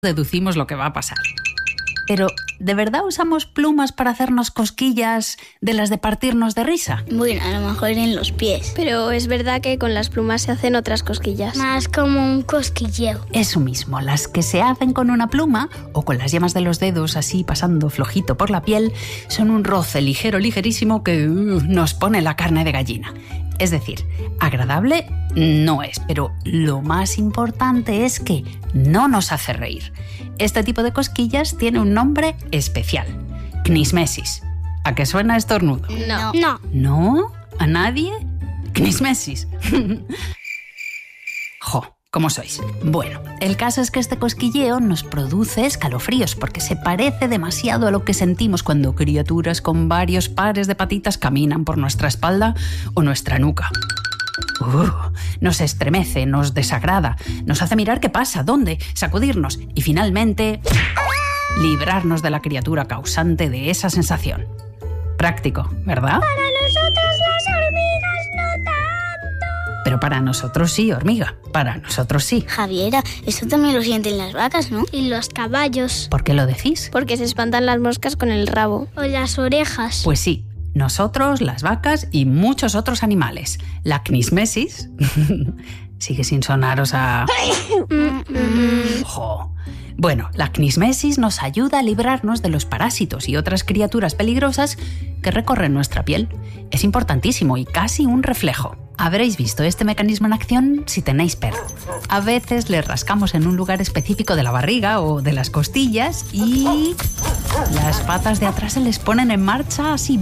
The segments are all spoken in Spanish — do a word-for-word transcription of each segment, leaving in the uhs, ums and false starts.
deducimos lo que va a pasar. Pero, ¿de verdad usamos plumas para hacernos cosquillas de las de partirnos de risa? Bueno, a lo mejor en los pies. Pero es verdad que con las plumas se hacen otras cosquillas. Más como un cosquilleo. Eso mismo, las que se hacen con una pluma o con las yemas de los dedos así pasando flojito por la piel son un roce ligero, ligerísimo que uh, nos pone la carne de gallina. Es decir, agradable no es, pero lo más importante es que no nos hace reír. Este tipo de cosquillas tiene un nombre especial: cnismesis. ¿A qué suena estornudo? No. No. ¿No? ¿A nadie? Cnismesis. Jo, ¿cómo sois? Bueno, el caso es que este cosquilleo nos produce escalofríos porque se parece demasiado a lo que sentimos cuando criaturas con varios pares de patitas caminan por nuestra espalda o nuestra nuca. Uh, nos estremece, nos desagrada, nos hace mirar qué pasa, dónde, sacudirnos y finalmente librarnos de la criatura causante de esa sensación. Práctico, ¿verdad? Para nosotros las hormigas no tanto. Pero para nosotros sí, hormiga, para nosotros sí. Javiera, eso también lo sienten las vacas, ¿no? Y los caballos. ¿Por qué lo decís? Porque se espantan las moscas con el rabo. O las orejas. Pues sí. Nosotros, las vacas y muchos otros animales. La cnismesis sigue sin sonaros a... Jo. Bueno, la cnismesis nos ayuda a librarnos de los parásitos y otras criaturas peligrosas que recorren nuestra piel. Es importantísimo y casi un reflejo. Habréis visto este mecanismo en acción si tenéis perro. A veces le rascamos en un lugar específico de la barriga o de las costillas y las patas de atrás se les ponen en marcha así.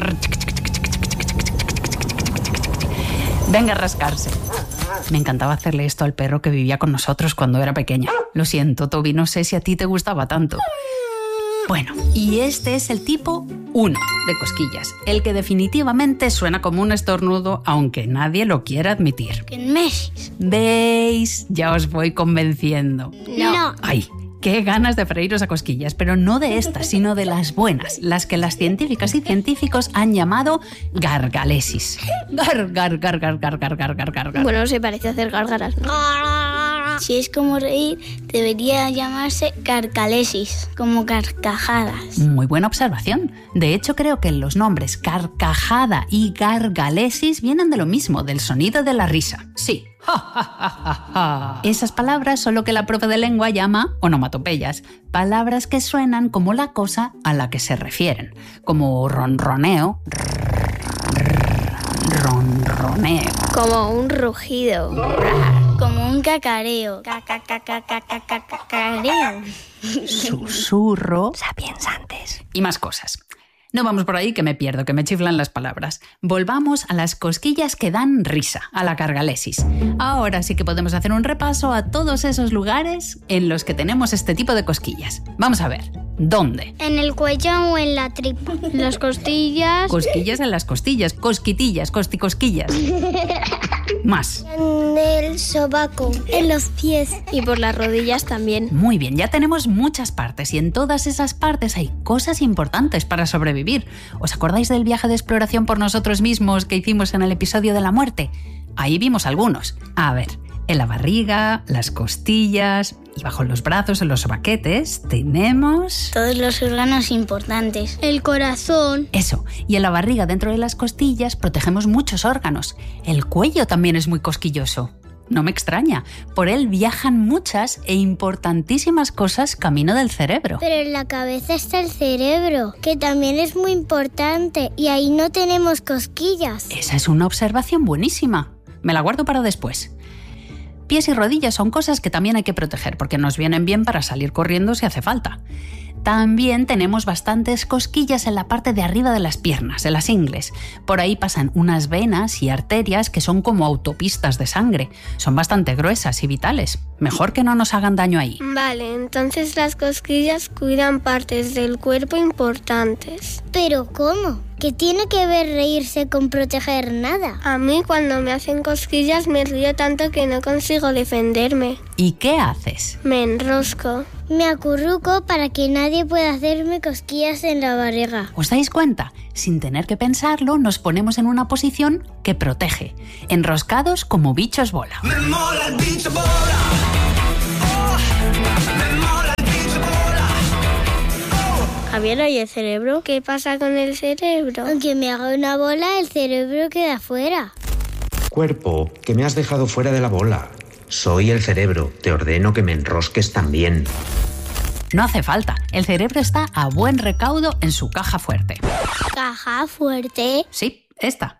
Venga a rascarse. Me encantaba hacerle esto al perro que vivía con nosotros cuando era pequeña. Lo siento, Toby, no sé si a ti te gustaba tanto. Bueno, y este es el tipo uno de cosquillas, el que definitivamente suena como un estornudo, aunque nadie lo quiera admitir. Cnismesis. ¿Veis? Ya os voy convenciendo. No. ¡Ay! ¡Qué ganas de freíros a cosquillas! Pero no de estas, sino de las buenas, las que las científicas y científicos han llamado gargalesis. Gar, gar, gar, gar, gar, gar, gar, gar, gar. Bueno, se parece a hacer gárgaras, ¿no? Si es como reír, debería llamarse carcalesis, como carcajadas. Muy buena observación. De hecho, creo que los nombres carcajada y gargalesis vienen de lo mismo, del sonido de la risa. Sí. Esas palabras son lo que la profe de lengua llama onomatopeyas, palabras que suenan como la cosa a la que se refieren, como ronroneo, ronroneo. Como un rugido. Como un cacareo. Cacareo. Susurro. Sapiensantes. Y más cosas. No vamos por ahí que me pierdo, que me chiflan las palabras. Volvamos a las cosquillas que dan risa, a la gargalesis. Ahora sí que podemos hacer un repaso a todos esos lugares en los que tenemos este tipo de cosquillas. Vamos a ver, ¿dónde? En el cuello o en la tripa. En las costillas. Cosquillas en las costillas, cosquitillas, costicosquillas. Más. En el sobaco, en los pies. Y por las rodillas también. Muy bien, ya tenemos muchas partes y en todas esas partes hay cosas importantes para sobrevivir. ¿Os acordáis del viaje de exploración por nosotros mismos que hicimos en el episodio de la muerte? Ahí vimos algunos. A ver, en la barriga, las costillas y bajo los brazos, en los sobaquetes, tenemos... todos los órganos importantes. El corazón. Eso, y en la barriga, dentro de las costillas, protegemos muchos órganos. El cuello también es muy cosquilloso. No me extraña, por él viajan muchas e importantísimas cosas camino del cerebro. Pero en la cabeza está el cerebro, que también es muy importante, y ahí no tenemos cosquillas. Esa es una observación buenísima. Me la guardo para después. Pies y rodillas son cosas que también hay que proteger porque nos vienen bien para salir corriendo si hace falta. También tenemos bastantes cosquillas en la parte de arriba de las piernas, en las ingles. Por ahí pasan unas venas y arterias que son como autopistas de sangre. Son bastante gruesas y vitales. Mejor que no nos hagan daño ahí. Vale, entonces las cosquillas cuidan partes del cuerpo importantes. ¿Pero cómo? ¿Qué tiene que ver reírse con proteger nada? A mí cuando me hacen cosquillas me río tanto que no consigo defenderme. ¿Y qué haces? Me enrosco. Me acurruco para que nadie pueda hacerme cosquillas en la barriga. ¿Os dais cuenta? Sin tener que pensarlo, nos ponemos en una posición que protege, enroscados como bichos bola. Me mola el bicho bola. Oh, me mola. bien, ¿y el cerebro? ¿Qué pasa con el cerebro? Aunque me haga una bola, el cerebro queda fuera. Cuerpo, que me has dejado fuera de la bola. Soy el cerebro, te ordeno que me enrosques también. No hace falta, el cerebro está a buen recaudo en su caja fuerte. ¿Caja fuerte? Sí, esta.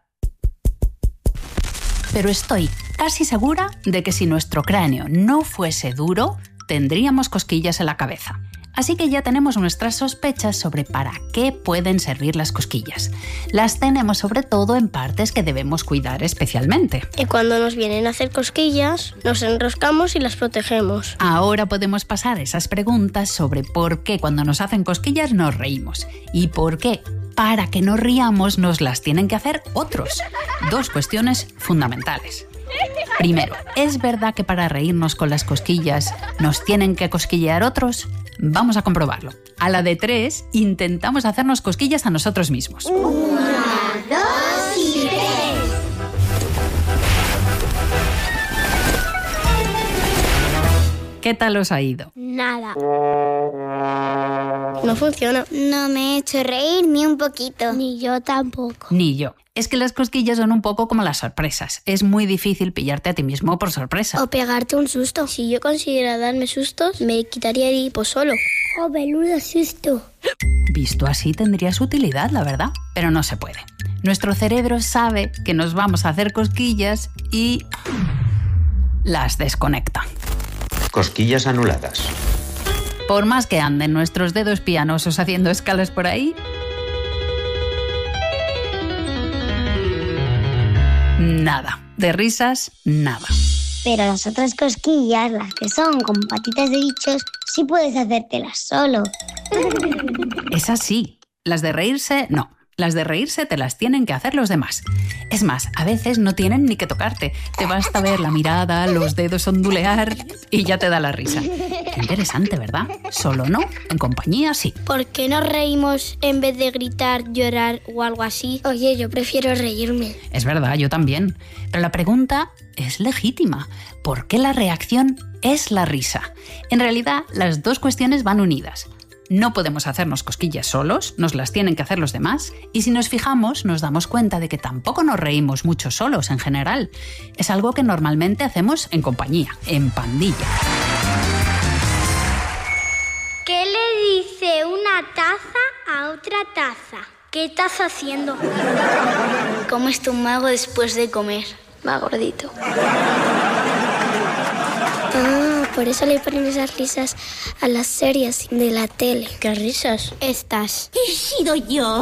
Pero estoy casi segura de que si nuestro cráneo no fuese duro, tendríamos cosquillas en la cabeza. Así que ya tenemos nuestras sospechas sobre para qué pueden servir las cosquillas. Las tenemos sobre todo en partes que debemos cuidar especialmente. Y cuando nos vienen a hacer cosquillas, nos enroscamos y las protegemos. Ahora podemos pasar esas preguntas sobre por qué cuando nos hacen cosquillas nos reímos y por qué para que nos riamos nos las tienen que hacer otros. Dos cuestiones fundamentales. Primero, ¿es verdad que para reírnos con las cosquillas nos tienen que cosquillear otros? Vamos a comprobarlo. A la de tres, intentamos hacernos cosquillas a nosotros mismos. Una, dos y tres. ¿Qué tal os ha ido? Nada. No funciona. No me he hecho reír ni un poquito. Ni yo tampoco. Ni yo. Es que las cosquillas son un poco como las sorpresas. Es muy difícil pillarte a ti mismo por sorpresa. O pegarte un susto. Si yo consiguiera darme sustos, me quitaría el hipo solo. ¡Oh, menudo susto! Visto así tendrías utilidad, la verdad. Pero no se puede. Nuestro cerebro sabe que nos vamos a hacer cosquillas y las desconecta. Cosquillas anuladas. Por más que anden nuestros dedos pianosos haciendo escalas por ahí, nada. De risas, nada. Pero las otras cosquillas, las que son con patitas de bichos, sí puedes hacértelas solo. Es así. Las de reírse, no. Las de reírse te las tienen que hacer los demás. Es más, a veces no tienen ni que tocarte. Te basta ver la mirada, los dedos ondulear y ya te da la risa. Qué interesante, ¿verdad? Solo no, en compañía sí. ¿Por qué nos reímos en vez de gritar, llorar o algo así? Oye, yo prefiero reírme. Es verdad, yo también. Pero la pregunta es legítima. ¿Por qué la reacción es la risa? En realidad, las dos cuestiones van unidas. No podemos hacernos cosquillas solos, nos las tienen que hacer los demás, y si nos fijamos nos damos cuenta de que tampoco nos reímos mucho solos en general. Es algo que normalmente hacemos en compañía, en pandilla. ¿Qué le dice una taza a otra taza? ¿Qué estás haciendo? ¿Cómo es tu mago después de comer? Más gordito. Ah, por eso le ponen esas risas a las series de la tele. ¿Qué risas? Estas. ¿He sido yo?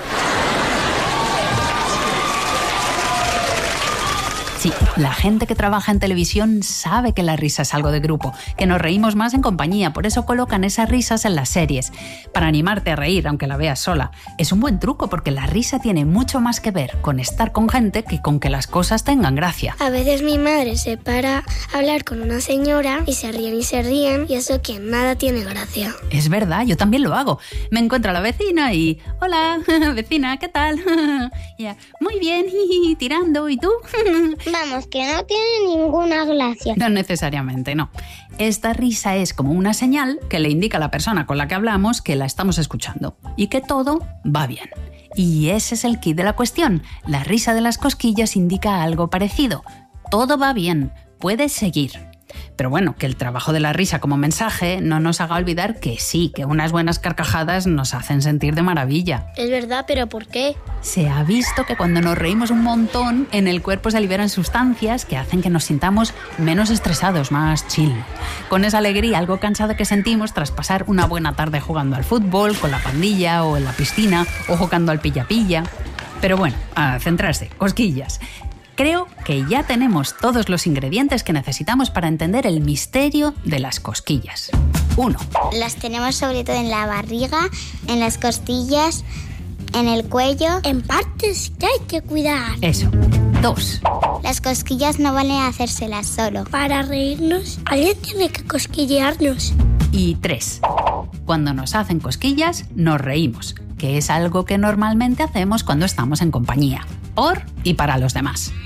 Sí, la gente que trabaja en televisión sabe que la risa es algo de grupo, que nos reímos más en compañía, por eso colocan esas risas en las series, para animarte a reír aunque la veas sola. Es un buen truco porque la risa tiene mucho más que ver con estar con gente que con que las cosas tengan gracia. A veces mi madre se para a hablar con una señora y se ríen y se ríen y eso que nada tiene gracia. Es verdad, yo también lo hago. Me encuentro a la vecina y... Hola, vecina, ¿qué tal? Ya, muy bien, tirando, ¿y tú? Vamos, que no tiene ninguna gracia. No necesariamente, no. Esta risa es como una señal que le indica a la persona con la que hablamos que la estamos escuchando y que todo va bien. Y ese es el quid de la cuestión. La risa de las cosquillas indica algo parecido. Todo va bien, puedes seguir. Pero bueno, que el trabajo de la risa como mensaje no nos haga olvidar que sí, que unas buenas carcajadas nos hacen sentir de maravilla. Es verdad, pero ¿por qué? Se ha visto que cuando nos reímos un montón, en el cuerpo se liberan sustancias que hacen que nos sintamos menos estresados, más chill. Con esa alegría algo cansada que sentimos tras pasar una buena tarde jugando al fútbol, con la pandilla o en la piscina, o jugando al pilla-pilla. Pero bueno, a centrarse, cosquillas. Creo que ya tenemos todos los ingredientes que necesitamos para entender el misterio de las cosquillas. Uno. Las tenemos sobre todo en la barriga, en las costillas, en el cuello, en partes que hay que cuidar. Eso. Dos. Las cosquillas no valen hacérselas solo. Para reírnos, alguien tiene que cosquillearnos. Y tres. Cuando nos hacen cosquillas, nos reímos, que es algo que normalmente hacemos cuando estamos en compañía, por y para los demás.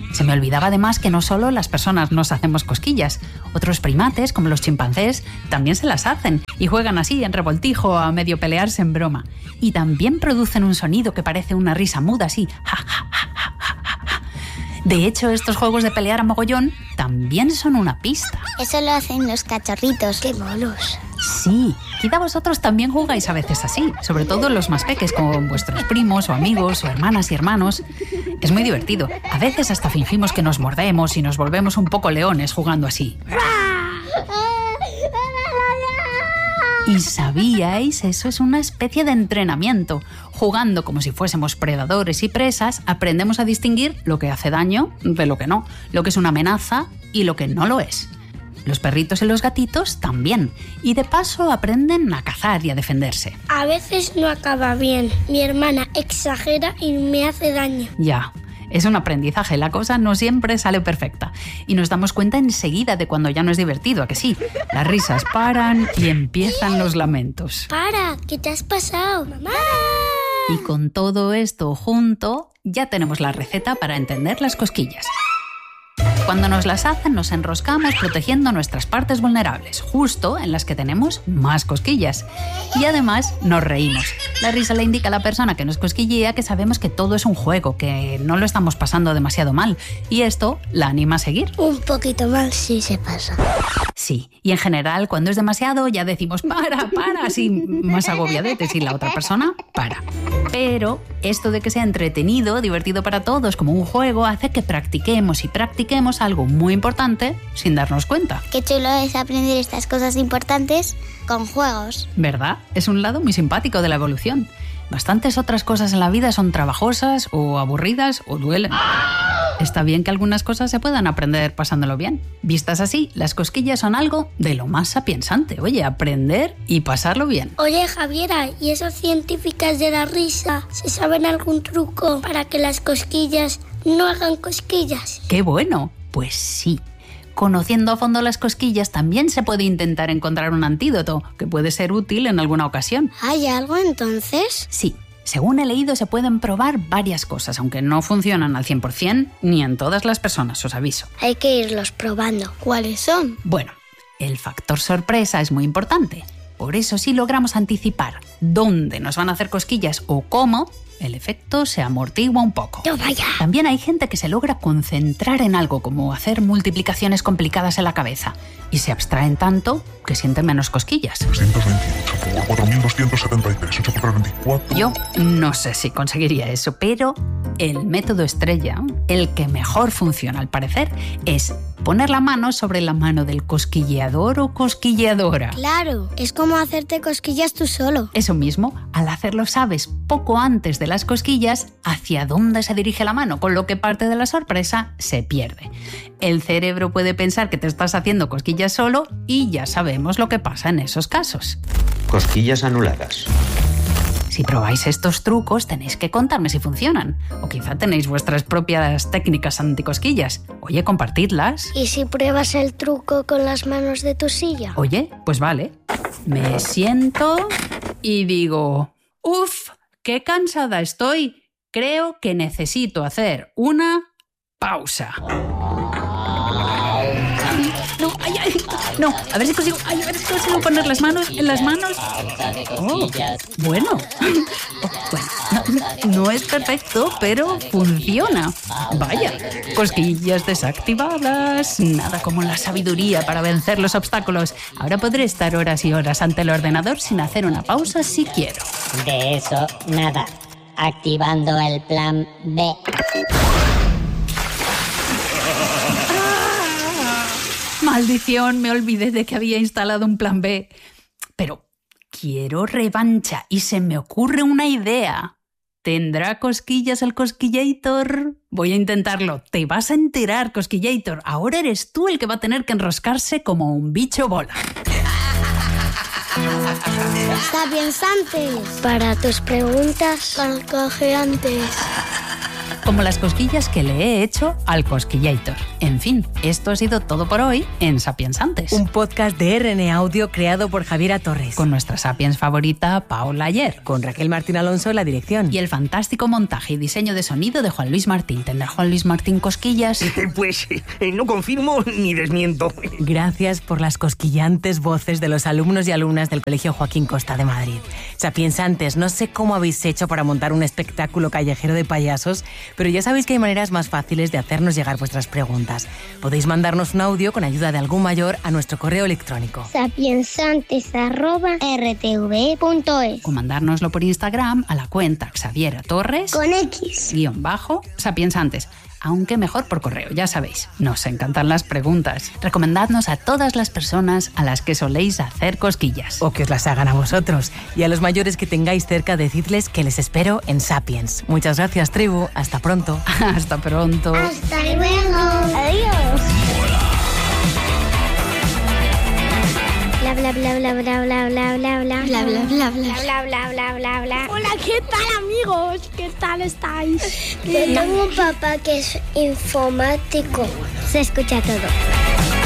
Se me olvidaba además que no solo las personas nos hacemos cosquillas. Otros primates, como los chimpancés, también se las hacen y juegan así en revoltijo a medio pelearse en broma. Y también producen un sonido que parece una risa muda así. Ja, ja, ja, ja, ja, ja. De hecho, estos juegos de pelear a mogollón también son una pista. Eso lo hacen los cachorritos. ¡Qué monos! Sí, quizá vosotros también jugáis a veces así, sobre todo los más peques, con vuestros primos o amigos o hermanas y hermanos. Es muy divertido. A veces hasta fingimos que nos mordemos y nos volvemos un poco leones jugando así. ¿Y sabíais? Eso es una especie de entrenamiento. Jugando como si fuésemos predadores y presas, aprendemos a distinguir lo que hace daño de lo que no, lo que es una amenaza y lo que no lo es. Los perritos y los gatitos también. Y de paso aprenden a cazar y a defenderse. A veces no acaba bien. Mi hermana exagera y me hace daño. Ya, es un aprendizaje. La cosa no siempre sale perfecta. Y nos damos cuenta enseguida de cuando ya no es divertido, ¿a que sí? Las risas paran y empiezan los lamentos. ¡Para! ¿Qué te has pasado, mamá? Y con todo esto junto, ya tenemos la receta para entender las cosquillas. Cuando nos las hacen, nos enroscamos protegiendo nuestras partes vulnerables, justo en las que tenemos más cosquillas. Y además nos reímos. La risa le indica a la persona que nos cosquillea que sabemos que todo es un juego, que no lo estamos pasando demasiado mal. Y esto la anima a seguir. Un poquito mal sí se pasa. Sí, y en general cuando es demasiado ya decimos para, para, así más agobiadetes, y la otra persona para. Pero esto de que sea entretenido, divertido para todos, como un juego, hace que practiquemos y practiquemos algo muy importante sin darnos cuenta. Qué chulo es aprender estas cosas importantes con juegos. ¿Verdad? Es un lado muy simpático de la evolución. Bastantes otras cosas en la vida son trabajosas o aburridas o duelen. Está bien que algunas cosas se puedan aprender pasándolo bien. Vistas así, las cosquillas son algo de lo más sapiensante. Oye, aprender y pasarlo bien. Oye, Javiera, ¿y esas científicas de la risa se saben algún truco para que las cosquillas no hagan cosquillas? ¡Qué bueno! Pues sí. Conociendo a fondo las cosquillas también se puede intentar encontrar un antídoto que puede ser útil en alguna ocasión. ¿Hay algo entonces? Sí. Según he leído, se pueden probar varias cosas, aunque no funcionan al cien por ciento ni en todas las personas, os aviso. Hay que irlos probando. ¿Cuáles son? Bueno, el factor sorpresa es muy importante. Por eso, si logramos anticipar dónde nos van a hacer cosquillas o cómo, el efecto se amortigua un poco. ¡No vaya! También hay gente que se logra concentrar en algo, como hacer multiplicaciones complicadas en la cabeza, y se abstraen tanto que sienten menos cosquillas. trescientos veintiocho por cuatro mil doscientos setenta y tres, ocho por veinticuatro... Yo no sé si conseguiría eso, pero el método estrella, el que mejor funciona al parecer, es poner la mano sobre la mano del cosquilleador o cosquilleadora. Claro, es como hacerte cosquillas tú solo. Eso mismo, al hacerlo sabes poco antes de las cosquillas hacia dónde se dirige la mano, con lo que parte de la sorpresa se pierde. El cerebro puede pensar que te estás haciendo cosquillas solo y ya sabemos lo que pasa en esos casos. Cosquillas anuladas. Si probáis estos trucos, tenéis que contarme si funcionan. O quizá tenéis vuestras propias técnicas anticosquillas. Oye, compartidlas. ¿Y si pruebas el truco con las manos de tu silla? Oye, pues vale. Me siento y digo, ¡uf! ¡Qué cansada estoy! Creo que necesito hacer una pausa. No, ay, ay, no, a ver si consigo, ay, a ver si consigo poner las manos en las manos. Oh, bueno, oh, bueno, no, no es perfecto, pero funciona. Vaya, cosquillas desactivadas, nada como la sabiduría para vencer los obstáculos. Ahora podré estar horas y horas ante el ordenador sin hacer una pausa si quiero. De eso, nada. Activando el plan B. Maldición, me olvidé de que había instalado un plan B. Pero quiero revancha y se me ocurre una idea. ¿Tendrá cosquillas el Cosquillator? Voy a intentarlo. Te vas a enterar, Cosquillator. Ahora eres tú el que va a tener que enroscarse como un bicho bola. Sapiensantes. Para tus preguntas, carcajeantes. como las cosquillas que le he hecho al Cosquillator. En fin, esto ha sido todo por hoy en Sapiensantes. Un podcast de R N Audio creado por Javiera Torres. Con nuestra Sapiens favorita, Paola Ayer. Con Raquel Martín Alonso en la dirección. Y el fantástico montaje y diseño de sonido de Juan Luis Martín. ¿Tendrá Juan Luis Martín cosquillas? Pues eh, no confirmo ni desmiento. Gracias por las cosquillantes voces de los alumnos y alumnas del Colegio Joaquín Costa de Madrid. Sapiensantes, no sé cómo habéis hecho para montar un espectáculo callejero de payasos, pero ya sabéis que hay maneras más fáciles de hacernos llegar vuestras preguntas. Podéis mandarnos un audio con ayuda de algún mayor a nuestro correo electrónico. sapiensantes arroba r t v punto es. O mandárnoslo por Instagram a la cuenta Xaviera Torres Con X. guión bajo Sapiensantes. Aunque mejor por correo, ya sabéis. Nos encantan las preguntas. Recomendadnos a todas las personas a las que soléis hacer cosquillas. O que os las hagan a vosotros. Y a los mayores que tengáis cerca, decidles que les espero en Sapiens. Muchas gracias, tribu. Hasta pronto. Hasta pronto. Hasta luego. Adiós. Bla bla bla bla bla bla bla bla bla bla bla bla bla bla bla bla bla bla. Hola, ¿qué tal, amigos? ¿Qué tal estáis? Yo tengo un papá que es informático. Se escucha todo.